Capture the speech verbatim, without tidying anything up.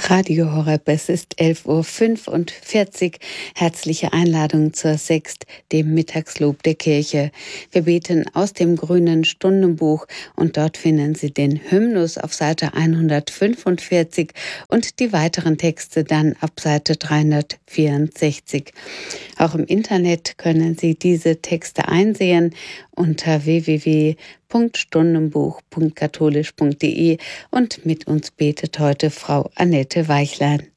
Radio Horeb, es ist elf Uhr fünfundvierzig. Herzliche Einladung zur Sext, dem Mittagslob der Kirche. Wir beten aus dem grünen Stundenbuch und dort finden Sie den Hymnus auf Seite hundertfünfundvierzig und die weiteren Texte dann ab Seite dreihundertvierundsechzig. Auch im Internet können Sie diese Texte einsehen unter w w w punkt stundenbuch punkt katholisch punkt de und mit uns betet heute Frau Annette Weichlein.